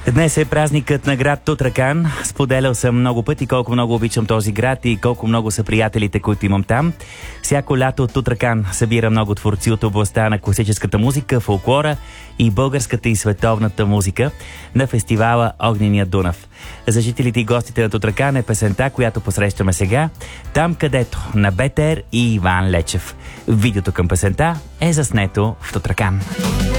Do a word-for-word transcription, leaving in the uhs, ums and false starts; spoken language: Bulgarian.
Днес е празникът на град Тутракан. Споделял съм много пъти колко много обичам този град и колко много са приятелите, които имам там. Всяко лято Тутракан събира много творци от областта на класическата музика, фолклора и българската и световната музика на фестивала Огнения Дунав. За жителите и гостите на Тутракан е песента, която посрещаме сега, Там където, на Бетер и Иван Лечев. Видеото към песента е заснето в Тутракан.